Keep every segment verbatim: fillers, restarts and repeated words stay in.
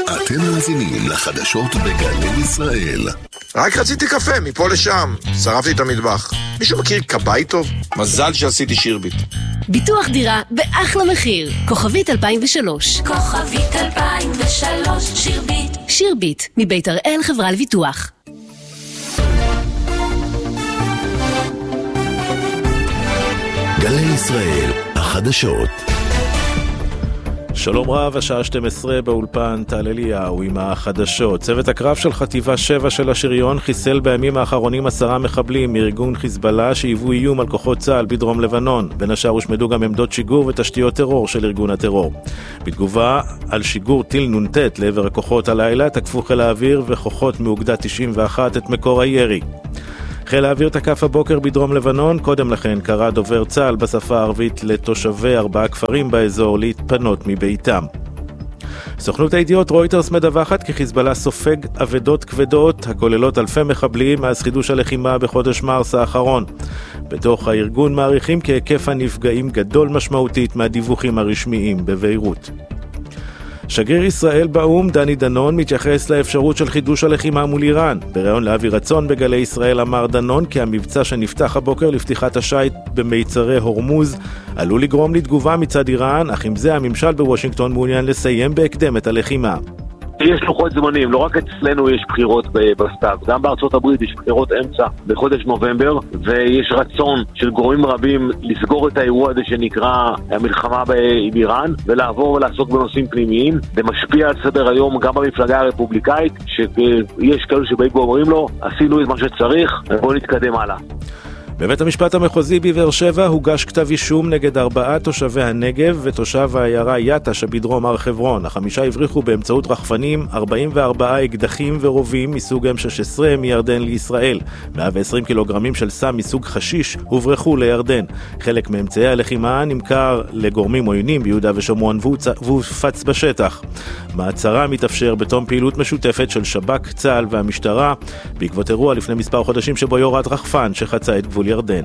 אתם מאזינים לחדשות בגלי ישראל. רק רציתי קפה מפה לשם, שרפתי את המטבח. מישהו מכיר קבאי טוב? מזל שעשיתי שירביט. ביטוח דירה באחלה מחיר. כוכבית אלפיים ושלוש. כוכבית אלפיים ושלוש, שירביט. שירביט, מבית הראל חברה לביטוח. גלי ישראל, החדשות. שלום רב, השעה שתים עשרה באולפן טל אליהו עם החדשות. צוות הקרב של חטיבה שבע של השריון חיסל בימים האחרונים עשרה מחבלים מארגון חיזבאללה שהיוו איום על כוחות צה"ל בדרום לבנון. בין השאר הושמדו גם עמדות שיגור ותשתיות טרור של ארגון הטרור. בתגובה על שיגור טיל נונטט לעבר הכוחות הלילה תקפו חיל האוויר וכוחות מאוגדה תשעים ואחת את מקור הירי. חיל האוויר תקף הבוקר בדרום לבנון, קודם לכן קרא דובר צה"ל בשפה הערבית לתושבי ארבעה כפרים באזור להתפנות מביתם. סוכנות הידיעות רויטרס מדווחת כי חיזבאללה סופג אבדות כבדות הכוללות אלפי מחבלים מאז חידוש הלחימה בחודש מרס האחרון. בתוך הארגון מעריכים כי היקף הנפגעים גדול משמעותית מהדיווחים הרשמיים בביירות. שגריר ישראל באום דני דנון מתייחס לאפשרות של חידוש הלחימה מול איראן. בראיון לאבי רצון בגלי ישראל אמר דנון כי המבצע שנפתח הבוקר לפתיחת השייט במיצרי הורמוז עלול לגרום לתגובה מצד איראן, אך עם זה הממשל בוושינגטון מעוניין לסיים בהקדם את הלחימה. יש לוחות זמנים, לא רק אצלנו יש בחירות בסתיו, גם בארצות הברית יש בחירות אמצע בחודש נובמבר, ויש רצון של גורמים רבים לסגור את האירוע הזה שנקרא המלחמה באיראן, ולעבור ולעסוק בנושאים פנימיים. זה משפיע על סדר היום גם במפלגה הרפובליקאית, שיש כאלו שבאים ואומרים לו, עשינו את מה שצריך, בואו נתקדם הלאה. בבית המשפט המחוזי בבאר שבע הוגש כתב אישום נגד ארבעה תושבי הנגב ותושב העיירה יטה שבדרום הר חברון. החמישה הבריחו באמצעות רחפנים ארבעים וארבעה אקדחים ורובים מסוג אם שש עשרה מירדן לישראל. מאה ועשרים קילוגרמים של סם מסוג חשיש הוברחו לירדן. חלק מאמצעי הלחימה נמכר לגורמים עוינים ביהודה ושומרון והופץ בשטח. מעצרה מתאפשר בתום פעילות משותפת של שב"כ, צה"ל והמשטרה בעקבות אירוע לפני מספר חודשים שבו יורד רחפן שחצה את גבול ירדן.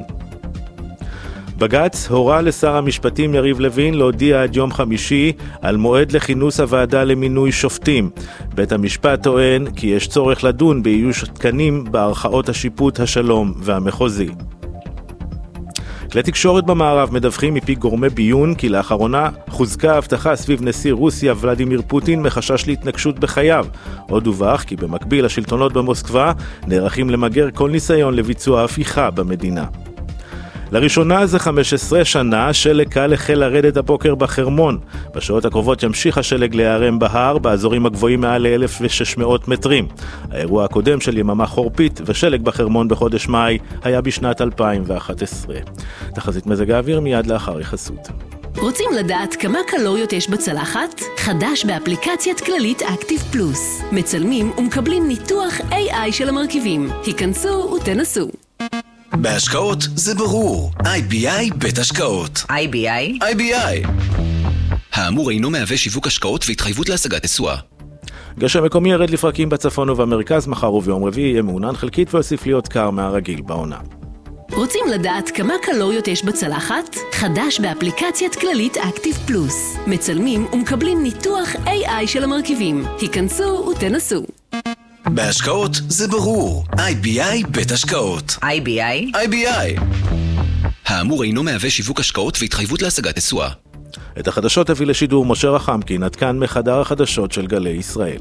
בג"ץ הורה לשר המשפטים יריב לוין להודיע עד יום חמישי על מועד לכינוס הוועדה למינוי שופטים. בית המשפט טוען כי יש צורך לדון באיוש תקנים בערכאות השיפוט השלום והמחוזי. כלי תקשורת במערב מדווחים מפי גורמי ביון כי לאחרונה חוזקה הבטחה סביב נשיא רוסיה ולדימיר פוטין מחשש להתנגשות בחייו. עוד דווח כי במקביל השלטונות במוסקבה נערכים למגר כל ניסיון לביצוע הפיכה במדינה. לראשונה זה חמש עשרה שנה שלג קל החל לרדת הבוקר בחרמון. בשעות הקרובות ימשיך השלג להיערם בהר באזורים הגבוהים מעל ל-אלף ושש מאות מטרים. האירוע הקודם של יממה חורפית ושלג בחרמון בחודש מאי היה בשנת אלפיים ואחת עשרה. תחזית מזג האוויר מיד לאחר יחסות. רוצים לדעת כמה קלוריות יש בצלחת? חדש באפליקציית כללית אקטיב פלוס. מצלמים ומקבלים ניתוח איי איי של המרכיבים. היכנסו ותנסו. בהשקעות זה ברור. איי בי איי בית השקעות. איי בי איי? איי בי איי. האמור אינו מהווה שיווק השקעות והתחייבות להשגת תשואה. גשם מקומי ירד לפרקים בצפון ובמרכז, מחר וביום רביעי יהיה מעונן חלקית ויוסיף להיות קר מהרגיל בעונה. רוצים לדעת כמה קלוריות יש בצלחת? חדש באפליקציית כללית אקטיב פלוס. מצלמים ומקבלים ניתוח איי איי של המרכיבים. היכנסו ותנסו. בהשקעות זה ברור. איי בי איי בית השקעות. איי בי איי? איי בי איי. האמור אינו מהווה שיווק השקעות והתחייבות להשגת תשואה. את החדשות הביא לשידור משה רחמקין, עד כאן מחדר החדשות של גלי ישראל.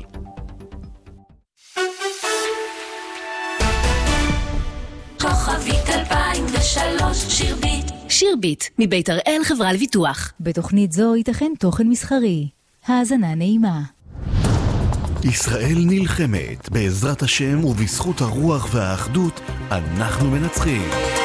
כוכבית אלפיים ושלוש, שירביט. שירביט, מבית הראל חברה לביטוח. בתוכנית זו ייתכן תוכן מסחרי. האזנה נעימה. ישראל נלחמת, בעזרת השם ובזכות הרוח והאחדות אנחנו מנצחים.